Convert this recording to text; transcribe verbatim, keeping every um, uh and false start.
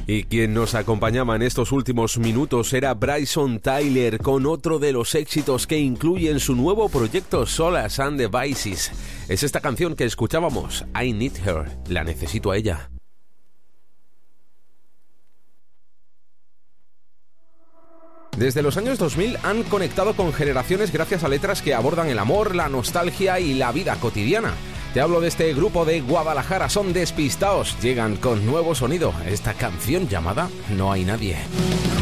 Y quien nos acompañaba en estos últimos minutos era Bryson Tiller con otro de los éxitos que incluye en su nuevo proyecto Solace and the Vices. Es esta canción que escuchábamos, I Need Her, la necesito a ella. Desde los años dos mil han conectado con generaciones gracias a letras que abordan el amor, la nostalgia y la vida cotidiana. Te hablo de este grupo de Guadalajara, son Despistaos. Llegan con nuevo sonido, esta canción llamada No hay nadie.